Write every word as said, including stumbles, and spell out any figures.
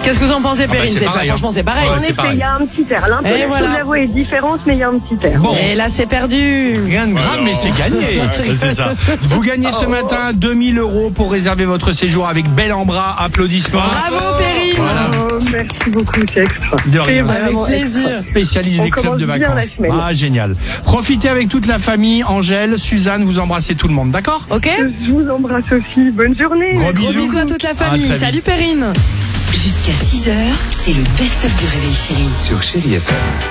Qu'est-ce que vous en pensez, Perrine? bah, c'est c'est pas, pareil, hein. franchement, c'est pareil. Ouais, En c'est effet, pareil. il y a un petit air. L'intonation voilà. de la voix est différente, mais il y a un petit air. Bon. Et là, c'est perdu. Rien de grave, mais c'est gagné. C'est ça. Vous gagnez ce matin deux mille euros pour réserver votre séjour avec Bel en Bras. Applaudissements. Bravo, Perrine. Voilà. Oh, merci beaucoup, c'est extra. De rien. C'est vraiment Avec plaisir. Spécialiste On des clubs commence de bien la vacances. semaine. Ah, génial. Profitez avec toute la famille. Angèle, Suzanne, vous embrassez tout le monde, d'accord? Ok? Je vous embrasse aussi. Bonne journée. Gros Gros bisous. bisous à toute la À famille. très vite. Salut, Perrine. Jusqu'à six heures, c'est le best-of du Réveil Chéri. Sur Chéri F M.